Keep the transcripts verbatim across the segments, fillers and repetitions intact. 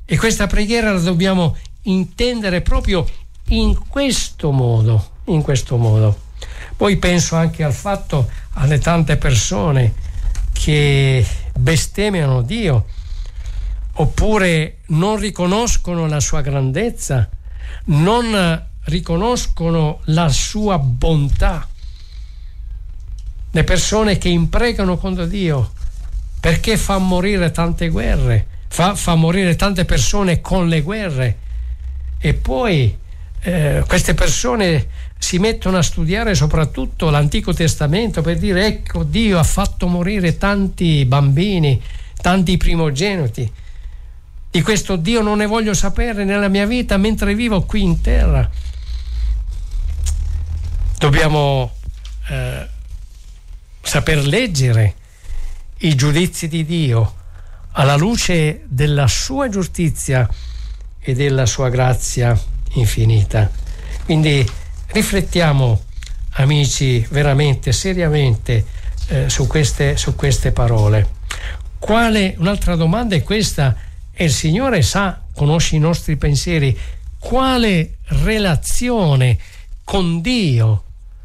E questa preghiera la dobbiamo intendere proprio in questo modo, in questo modo. Poi penso anche al fatto, alle tante persone che bestemmiano Dio, oppure non riconoscono la sua grandezza, non riconoscono la sua bontà. Le persone che imprecano contro Dio, perché fa morire tante guerre, fa, fa morire tante persone con le guerre, e poi eh, queste persone si mettono a studiare soprattutto l'Antico Testamento per dire: ecco, Dio ha fatto morire tanti bambini, tanti primogeniti. Di questo Dio non ne voglio sapere nella mia vita mentre vivo qui in terra. Dobbiamo eh, saper leggere i giudizi di Dio alla luce della sua giustizia e della sua grazia infinita. Quindi riflettiamo, amici, veramente, seriamente eh, su queste, su queste parole. Quale, un'altra domanda è questa: e il Signore sa, conosce i nostri pensieri, quale relazione con Dio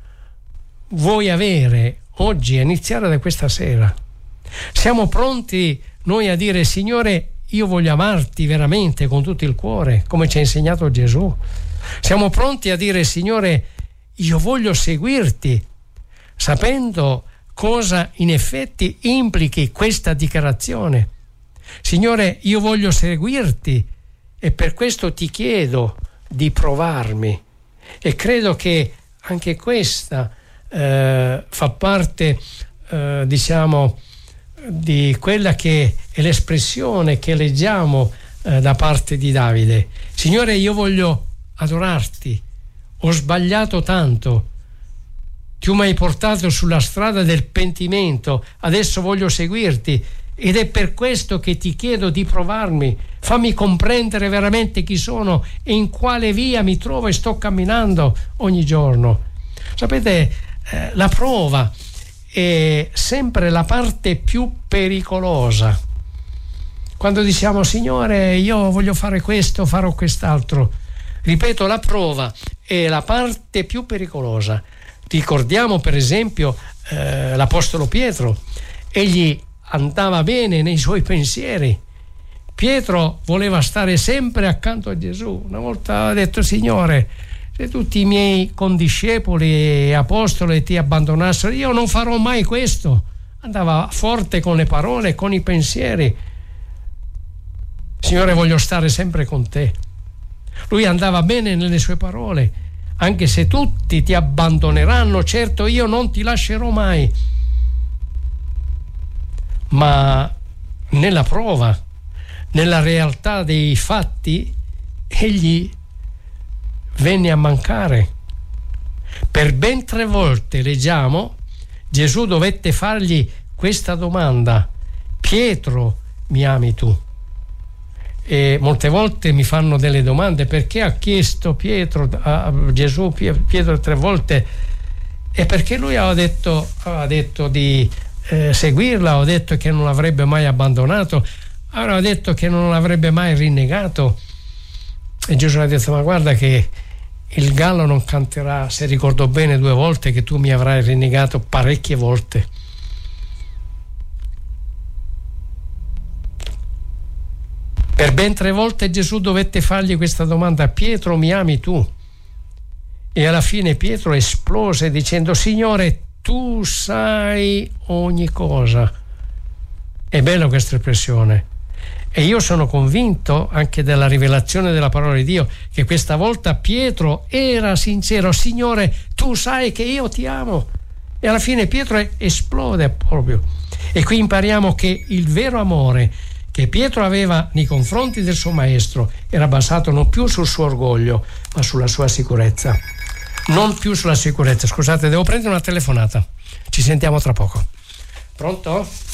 vuoi avere oggi, a iniziare da questa sera? Siamo pronti noi a dire: Signore, io voglio amarti veramente con tutto il cuore, come ci ha insegnato Gesù? Siamo pronti a dire: Signore, io voglio seguirti, sapendo cosa in effetti implichi questa dichiarazione? Signore, io voglio seguirti e per questo ti chiedo di provarmi. E credo che anche questa eh, fa parte, eh, diciamo, di quella che è l'espressione che leggiamo eh, da parte di Davide. Signore, io voglio adorarti, ho sbagliato tanto, tu mi hai portato sulla strada del pentimento, adesso voglio seguirti ed è per questo che ti chiedo di provarmi, fammi comprendere veramente chi sono e in quale via mi trovo e sto camminando ogni giorno. Sapete, eh, la prova è sempre la parte più pericolosa. Quando diciamo: Signore, io voglio fare questo, farò quest'altro. Ripeto, la prova è la parte più pericolosa. Ricordiamo per esempio eh, l'Apostolo Pietro. Egli andava bene nei suoi pensieri. Pietro voleva stare sempre accanto a Gesù. Una volta ha detto: Signore, se tutti i miei condiscepoli e apostoli ti abbandonassero, io non farò mai questo. Andava forte con le parole, con i pensieri. Signore, voglio stare sempre con te. Lui andava bene nelle sue parole: anche se tutti ti abbandoneranno, certo io non ti lascerò mai. Ma nella prova, nella realtà dei fatti, egli venne a mancare. Per ben tre volte, leggiamo, Gesù dovette fargli questa domanda: Pietro, mi ami tu? E molte volte mi fanno delle domande: perché ha chiesto Pietro a Gesù Pietro tre volte? E perché lui aveva detto, aveva detto di eh, seguirla, aveva detto che non l'avrebbe mai abbandonato, aveva detto che non l'avrebbe mai rinnegato. E Gesù ha detto: ma guarda che il gallo non canterà se ricordo bene due volte che tu mi avrai rinnegato parecchie volte. Per ben tre volte Gesù dovette fargli questa domanda: Pietro, mi ami tu? E alla fine Pietro esplose dicendo: Signore, tu sai ogni cosa. È bella questa espressione. E io sono convinto, anche della rivelazione della parola di Dio, che questa volta Pietro era sincero: Signore, tu sai che io ti amo. E alla fine Pietro esplode proprio. E qui impariamo che il vero amore che Pietro aveva nei confronti del suo maestro era basato non più sul suo orgoglio, ma sulla sua sicurezza. Non più sulla sicurezza. Scusate, devo prendere una telefonata. Ci sentiamo tra poco. Pronto?